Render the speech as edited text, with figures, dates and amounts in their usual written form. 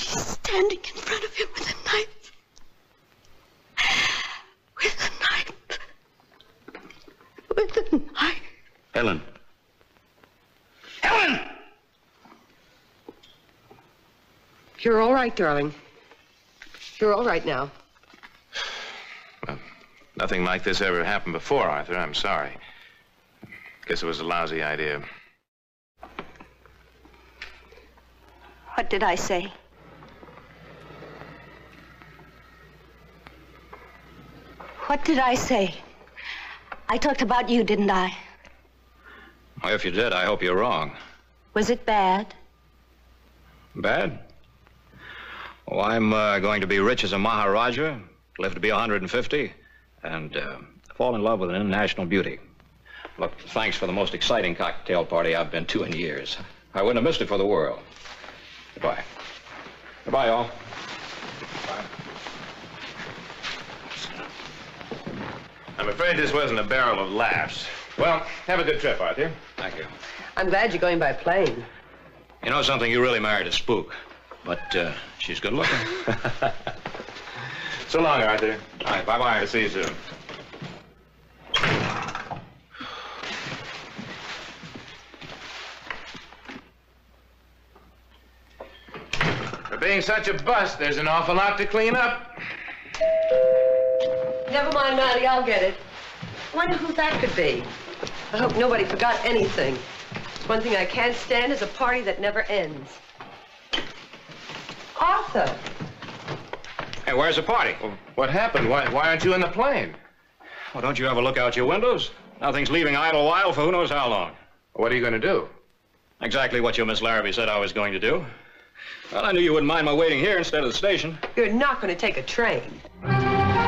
She's standing in front of him with a knife. With a knife. With a knife. Helen. Helen! You're all right, darling. You're all right now. Well, nothing like this ever happened before, Arthur. I'm sorry. Guess it was a lousy idea. What did I say? What did I say? I talked about you, didn't I? Well, if you did, I hope you're wrong. Was it bad? Bad? Oh, I'm going to be rich as a Maharaja, live to be 150, and fall in love with an international beauty. Look, thanks for the most exciting cocktail party I've been to in years. I wouldn't have missed it for the world. Goodbye. Goodbye, all. Bye. I'm afraid this wasn't a barrel of laughs. Well, have a good trip, Arthur. Thank you. I'm glad you're going by plane. You know something? You really married a spook. But she's good looking. So long, Arthur. All right, bye-bye. I'll see you soon. For being such a bust, there's an awful lot to clean up. Never mind, Matty, I'll get it. I wonder who that could be. I hope nobody forgot anything. One thing I can't stand is a party that never ends. Arthur! Hey, where's the party? Well, what happened? Why aren't you in the plane? Well, don't you ever look out your windows? Nothing's leaving Idlewild for who knows how long. What are you going to do? Exactly what your Miss Larrabee said I was going to do. Well, I knew you wouldn't mind my waiting here instead of the station. You're not going to take a train.